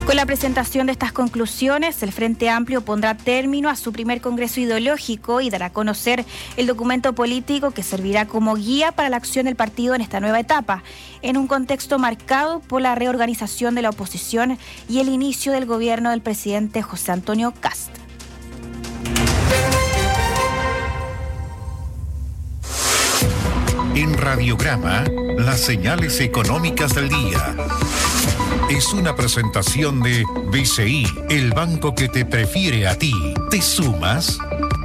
Con la presentación de estas conclusiones, el Frente Amplio pondrá término a su primer congreso ideológico y dará a conocer el documento político que servirá como guía para la acción del partido en esta nueva etapa, en un contexto marcado por la reorganización de la oposición y el inicio del gobierno del presidente José Antonio Kast. En Radiograma, las señales económicas del día. Es una presentación de BCI, el banco que te prefiere a ti. ¿Te sumas?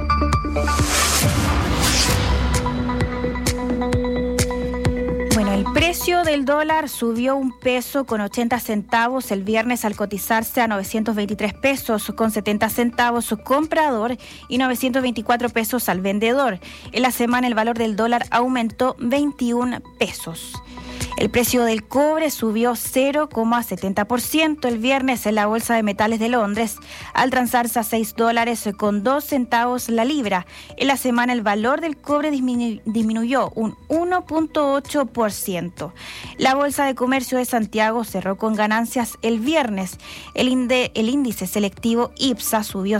Bueno, el precio del dólar subió 1 peso con 80 centavos el viernes al cotizarse a 923 pesos con 70 centavos su comprador y 924 pesos al vendedor. En la semana el valor del dólar aumentó 21 pesos. El precio del cobre subió 0,70% el viernes en la Bolsa de Metales de Londres, al transarse a $6 con 2 centavos la libra. En la semana el valor del cobre disminuyó un 1,8%. La Bolsa de Comercio de Santiago cerró con ganancias el viernes. El índice selectivo IPSA subió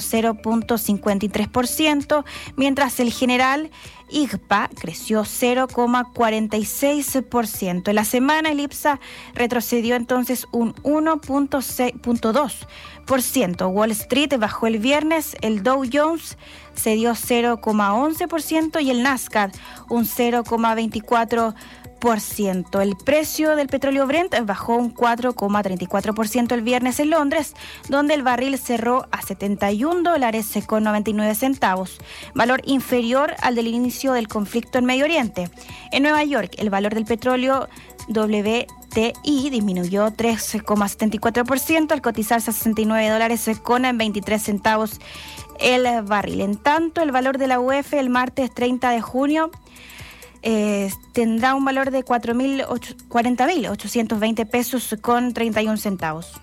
0,53%, mientras el general IGPA creció 0,46%. En la semana el IPSA retrocedió entonces un 1,2%. Wall Street bajó el viernes, el Dow Jones cedió 0,11% y el Nasdaq un 0,24%. El precio del petróleo Brent bajó un 4,34% el viernes en Londres, donde el barril cerró a $71 con 99 centavos, valor inferior al del inicio del conflicto en Medio Oriente. En Nueva York, el valor del petróleo WTI disminuyó 3,74% al cotizarse a $69 con 23 centavos el barril. En tanto, el valor de la UF el martes 30 de junio tendrá un valor de 40.820 pesos con 31 centavos.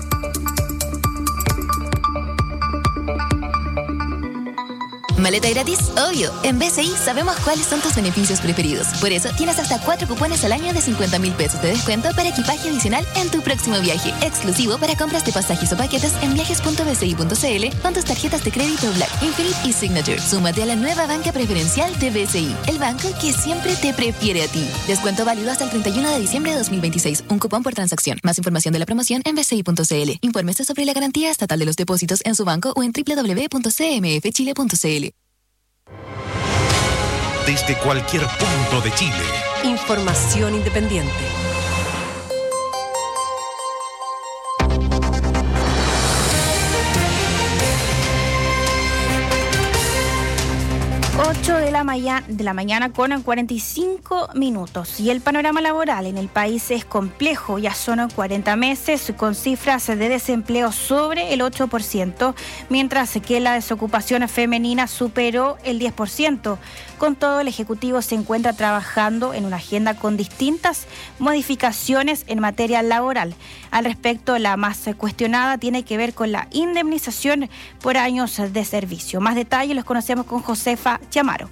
¿Maleta gratis? Obvio. En BCI sabemos cuáles son tus beneficios preferidos. Por eso tienes hasta 4 cupones al año de 50.000 pesos de descuento para equipaje adicional en tu próximo viaje. Exclusivo para compras de pasajes o paquetes en viajes.bci.cl con tus tarjetas de crédito Black, Infinite y Signature. Súmate a la nueva banca preferencial de BCI, el banco que siempre te prefiere a ti. Descuento válido hasta el 31 de diciembre de 2026. Un cupón por transacción. Más información de la promoción en bci.cl. Infórmese sobre la garantía estatal de los depósitos en su banco o en www.cmfchile.cl. Desde cualquier punto de Chile. Información independiente. De la mañana con 45 minutos. Y el panorama laboral en el país es complejo. Ya son 40 meses con cifras de desempleo sobre el 8%, mientras que la desocupación femenina superó el 10%. Con todo, el Ejecutivo se encuentra trabajando en una agenda con distintas modificaciones en materia laboral. Al respecto, la más cuestionada tiene que ver con la indemnización por años de servicio. Más detalles los conocemos con Josefa Chamaro.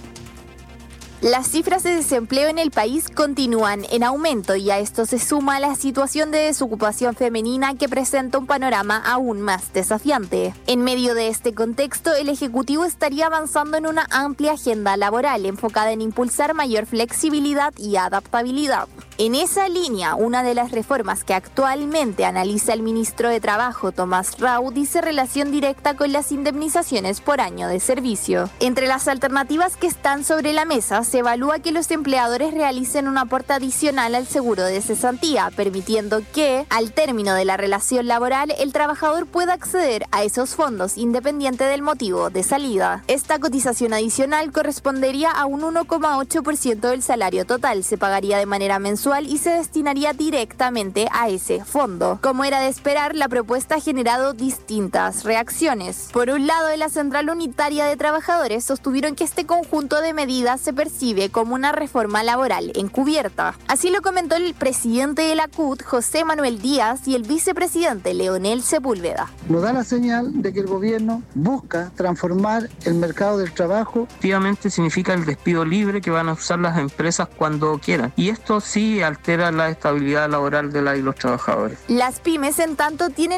Las cifras de desempleo en el país continúan en aumento y a esto se suma la situación de desocupación femenina que presenta un panorama aún más desafiante. En medio de este contexto, el Ejecutivo estaría avanzando en una amplia agenda laboral enfocada en impulsar mayor flexibilidad y adaptabilidad. En esa línea, una de las reformas que actualmente analiza el ministro de Trabajo, Tomás Rau, dice relación directa con las indemnizaciones por año de servicio. Entre las alternativas que están sobre la mesa, se evalúa que los empleadores realicen un aporte adicional al seguro de cesantía, permitiendo que, al término de la relación laboral, el trabajador pueda acceder a esos fondos independiente del motivo de salida. Esta cotización adicional correspondería a un 1,8% del salario total, se pagaría de manera mensual y se destinaría directamente a ese fondo. Como era de esperar, la propuesta ha generado distintas reacciones. Por un lado, en la Central Unitaria de Trabajadores sostuvieron que este conjunto de medidas se percibe como una reforma laboral encubierta. Así lo comentó el presidente de la CUT, José Manuel Díaz, y el vicepresidente Leonel Sepúlveda. Nos da la señal de que el gobierno busca transformar el mercado del trabajo. Efectivamente significa el despido libre que van a usar las empresas cuando quieran. Y esto sí altera la estabilidad laboral de los trabajadores. Las pymes, en tanto, tienen